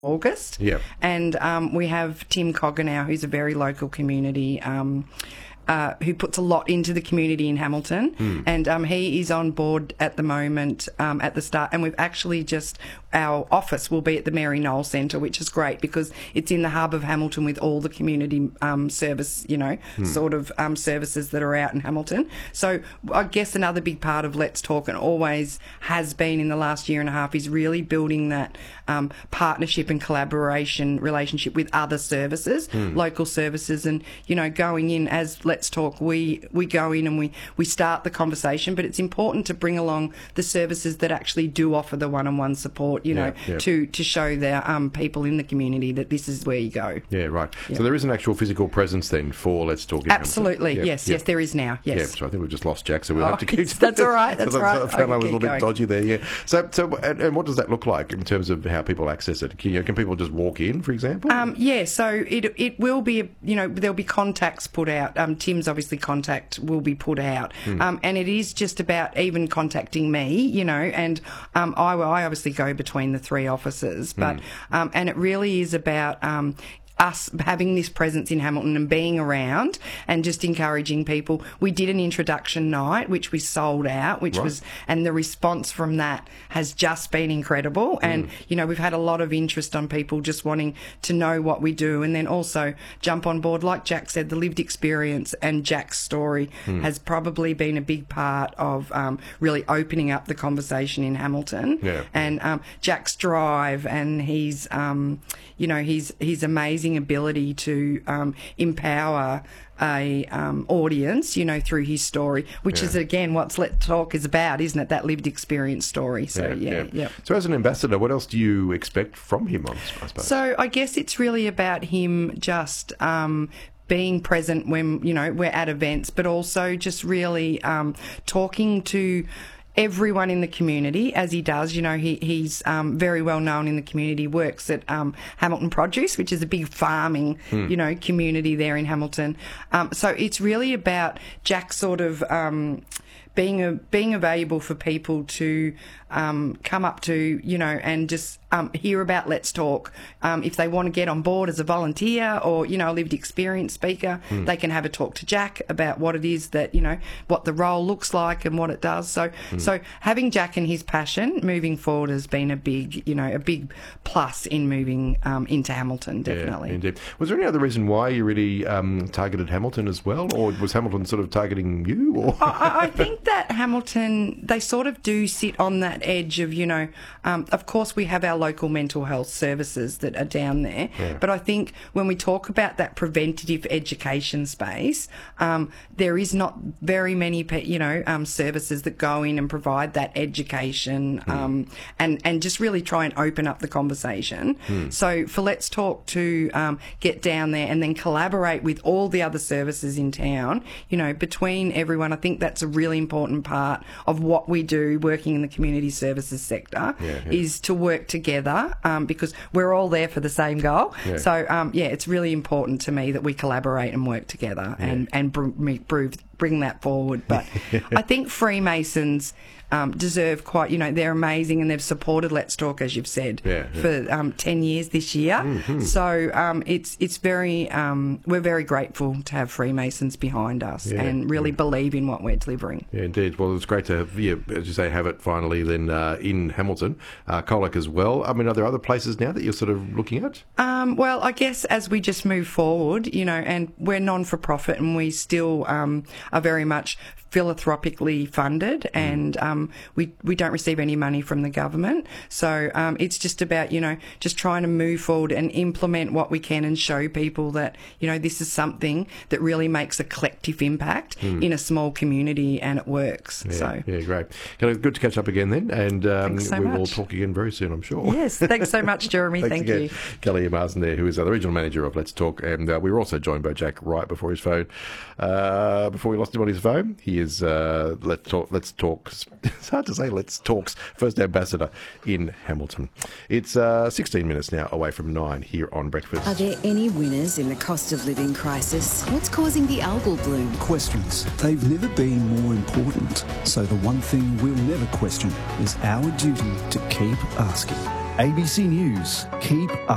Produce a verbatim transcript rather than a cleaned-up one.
August. Yeah. And um, we have Tim Cogganow, who's a very local community um, uh, who puts a lot into the community in Hamilton. Mm. And um, he is on board at the moment um, at the start. And we've actually just, our office will be at the Mary Knoll Centre, which is great because it's in the hub of Hamilton with all the community um, service, you know, mm. sort of um, services that are out in Hamilton. So I guess another big part of Let's Talk, and always has been in the last year and a half, is really building that um, partnership and collaboration relationship with other services, mm. local services, and, you know, going in as Let's Talk, we, we go in and we, we start the conversation, but it's important to bring along the services that actually do offer the one-on-one support, you know, yeah, yeah. to to show their um, people in the community that this is where you go. Yeah, right. Yeah. So there is an actual physical presence then for Let's Talk. Absolutely, yeah, yes, yeah. yes, there is now. Yes. Yeah, so I think we've just lost Jack, so we'll oh, have to keep. That's all right. That's all right. I found I was a little bit going. dodgy there. Yeah. So, so, and, and what does that look like in terms of how people access it? Can, you know, can people just walk in, for example? Um, yeah. So it it will be, you know, there'll be contacts put out. Um, Tim's obviously contact will be put out, mm. um, and it is just about even contacting me, you know, and um, I I obviously go between the three offices. But mm. um, and it really is about um, us having this presence in Hamilton and being around and just encouraging people. We did an introduction night, which we sold out, which right. was, and the response from that has just been incredible. And, mm. you know, we've had a lot of interest on people just wanting to know what we do and then also jump on board. Like Jack said, the lived experience and Jack's story mm. has probably been a big part of um, really opening up the conversation in Hamilton. Yeah. And um, Jack's drive and his, um, you know, his, his amazing ability to um, empower a um, audience, you know, through his story, which yeah. is, again, what Let's Talk is about, isn't it? That lived experience story. So, yeah, yeah. yeah. yeah. So as an ambassador, what else do you expect from him, I suppose? So I guess it's really about him just um, being present when, you know, we're at events, but also just really um, talking to everyone in the community, as he does. You know, he, he's um, very well known in the community, works at um, Hamilton Produce, which is a big farming, hmm. you know, community there in Hamilton. Um, so it's really about Jack sort of um, being a, being available for people to um, come up to, you know, and just um, hear about Let's Talk. Um, if they want to get on board as a volunteer or, you know, a lived experience speaker, mm. they can have a talk to Jack about what it is that, you know, what the role looks like and what it does. So, mm. so having Jack and his passion moving forward has been a big, you know, a big plus in moving um, into Hamilton, definitely. Yeah, indeed. Was there any other reason why you really um, targeted Hamilton as well, or was Hamilton sort of targeting you? Or? I, I think that Hamilton, they sort of do sit on that edge of, you know, um, of course we have our local mental health services that are down there, yeah. but I think when we talk about that preventative education space, um, there is not very many, you know, um, services that go in and provide that education mm. um, and, and just really try and open up the conversation. Mm. So for Let's Talk to um, get down there and then collaborate with all the other services in town, you know, between everyone, I think that's a really important part of what we do working in the community services sector, yeah, yeah. is to work together um, because we're all there for the same goal. Yeah. So, um, yeah, it's really important to me that we collaborate and work together yeah. and, and br- br- bring that forward. But I think Freemasons um, deserve quite, you know, they're amazing and they've supported Let's Talk, as you've said, yeah, yeah. for um, ten years this year. Mm-hmm. So um, it's it's very, um, we're very grateful to have Freemasons behind us yeah, and really yeah. believe in what we're delivering. Yeah, indeed. Well, it's great to have, yeah, as you say, have it finally then uh, in Hamilton, uh, Colac as well. I mean, are there other places now that you're sort of looking at? Um, well, I guess as we just move forward, you know, and we're non-for-profit and we still um, are very much philanthropically funded and um, we, we don't receive any money from the government. So um, it's just about, you know, just trying to move forward and implement what we can and show people that, you know, this is something that really makes a collective impact mm. in a small community and it works. Yeah, so yeah, great. Good to catch up again then, and um, so we much. will talk again very soon, I'm sure. Yes, thanks so much, Jeremy. Thanks Thank again. you. Kelly Marsden there, who is uh, the regional manager of Let's Talk, and uh, we were also joined by Jack right before his phone, uh, before we lost him on his phone. He is uh, Let's Talk. Let's Talk. It's hard to say. Let's Talk's first ambassador in Hamilton. It's uh, sixteen minutes now away from nine here on Breakfast. Are there any winners in the cost of living crisis? What's causing the algal bloom? Questions. They've never been more important. So the one thing we'll never question is our duty to keep asking. A B C News. Keep